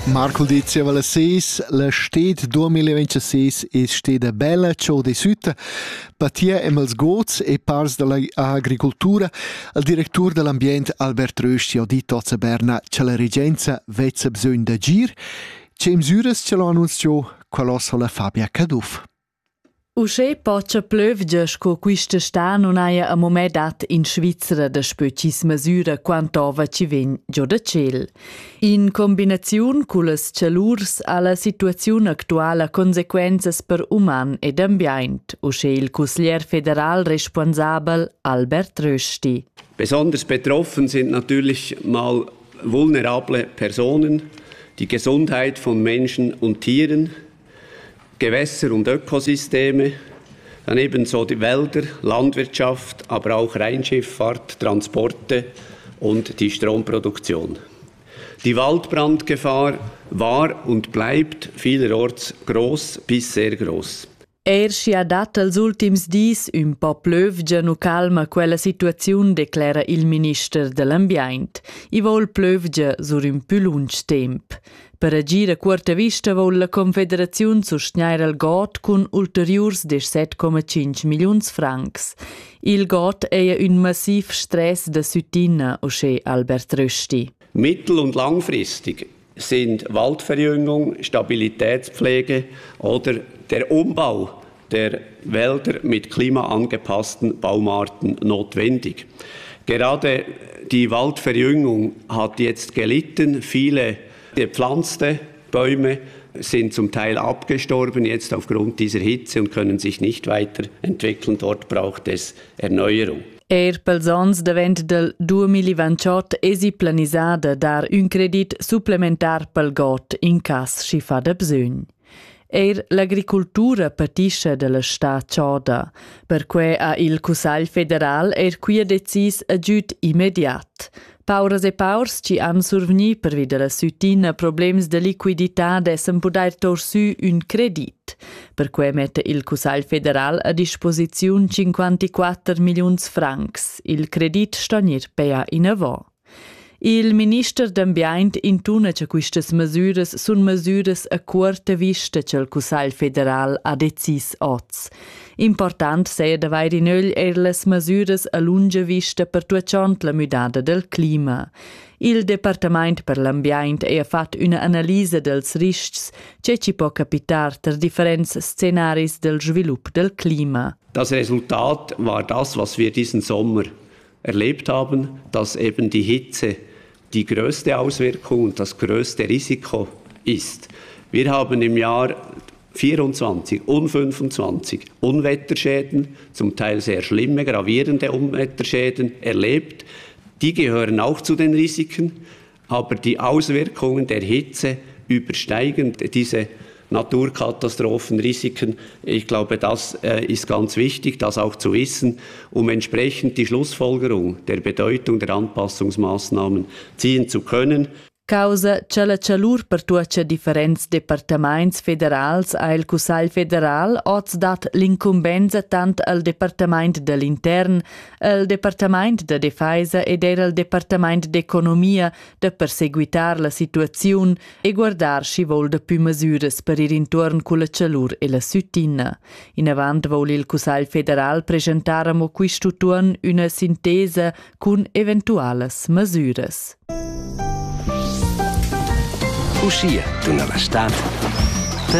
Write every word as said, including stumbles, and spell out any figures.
Marco diceva la seis, la sted duemilaventisei è stata bella, ciò di sud, patia e mals gots e pars dell'agricoltura, il direttore dell'ambiente Albert Rösti ha detto a Berna che la regenza vezza bisogno da gir, che misures ce lo annunziò qualossa la Fabia Caduff. Usce pocha plövgia sco quista sta non aia a moment dat in Svizzera da spöcis mesura quant'ova ci ven giò da ciel. In combinazione con las cialurs ha la situazione attuale conseguenze per uman ed ambient, usce il consiglier federal responsabel Albert Rösti. Besonders betroffen sind natürlich mal vulnerable Personen, die Gesundheit von Menschen und Tieren, Gewässer und Ökosysteme, dann ebenso die Wälder, Landwirtschaft, aber auch Rheinschifffahrt, Transporte und die Stromproduktion. Die Waldbrandgefahr war und bleibt vielerorts groß bis sehr groß. Er si ha dat als ultims dis un po plövgia no calma quella situazione, declara il minister dell'Ambient. I vol plövgia sur un più lunch temp. Per agire a quarta vista vol la Confederazione sosteniere il G O T con ulteriors de sette komma cinque milions francs. Il G O T è un massiv stress da Südtina, usce Albert Rösti. Mittel- und langfristig sind Waldverjüngung, Stabilitätspflege oder der Umbau der Wälder mit klimaangepassten Baumarten notwendig. Gerade die Waldverjüngung hat jetzt gelitten. Viele gepflanzte Bäume sind zum Teil abgestorben jetzt aufgrund dieser Hitze und können sich nicht weiterentwickeln. Dort braucht es Erneuerung. Er pels ons davent del duemilaventotto esi planisada dar un credit supplementar pel G O T in cas sci fa da bsögn. Er l'agricultura patisce della sta cioda, perque a il Cussagl federal er qui decis aggiut immediat. Pauras e paurs ci han survegni per via della Südtina problems de liquidità dessen pudair torsu un credit, perque mette il Cussagl federal a disposizione cinquantaquattro milions francs. Il credit sta nir pea in avò. Il minister d'Ambient intuna che quistas mesures sun mesures a corta vista che il Cussagl federal ha decis oz. Important sei da vai rinögl er las mesures a lunga vista per tuachont la mudada del clima. Il Departament per l'Ambient ha fatto una analisi dels riscs che ci può capitar ter differents scenaris del svilupp del clima. Das Resultat war das, was wir diesen Sommer erlebt haben, dass eben die Hitze die größte Auswirkung und das größte Risiko ist. Wir haben im Jahr vierundzwanzig und fünfundzwanzig Unwetterschäden, zum Teil sehr schlimme, gravierende Unwetterschäden erlebt. Die gehören auch zu den Risiken, aber die Auswirkungen der Hitze übersteigen diese Naturkatastrophenrisiken. Ich glaube, das äh, ist ganz wichtig, das auch zu wissen, um entsprechend die Schlussfolgerung der Bedeutung der Anpassungsmaßnahmen ziehen zu können. Causa che la cialur per tuacha differents departaments federals a il Cussagl federal oz dat l'incumbenza tant al Departament dell'Intern, al Departament de Defesa ed era al Departament d'Economia de perseguitar la situazione e guardar sci vol de più mesures per ir intorn con la cialur e la Südtina. In avant vol il Cussagl federal presentaramo quistu tuon una sintesa con eventuales mesures. Uscire d'una l'estat